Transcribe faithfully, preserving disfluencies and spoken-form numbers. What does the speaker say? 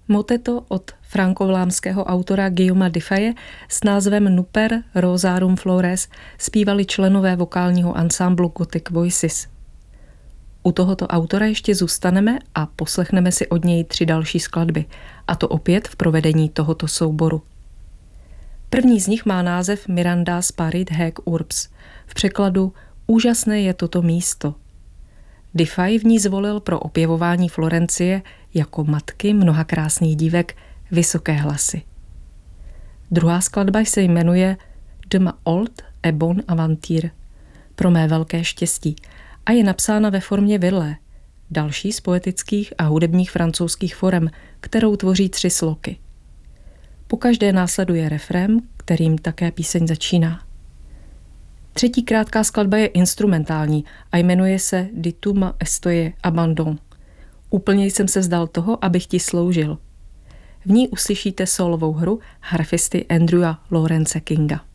Moteto od frankovlámského autora Guillauma Defaye s názvem Nuper Rosarum Flores zpívali členové vokálního ansámblu Gothic Voices. U tohoto autora ještě zůstaneme a poslechneme si od něj tři další skladby, a to opět v provedení tohoto souboru. První z nich má název Miranda's Parid Haec Urbs, v překladu Úžasné je toto místo. Defaye v ní zvolil pro opěvování Florencie jako matky mnoha krásných dívek vysoké hlasy. Druhá skladba se jmenuje De ma old et bon aventure, pro mé velké štěstí, a je napsána ve formě virlé, další z poetických a hudebních francouzských forem, kterou tvoří tři sloky. Pokaždé následuje refrém, kterým také píseň začíná. Třetí krátká skladba je instrumentální a jmenuje se Di tu ma estoje abandon. Úplně jsem se vzdal toho, abych ti sloužil. V ní uslyšíte solovou hru harfisty Andrewa Lawrence Kinga.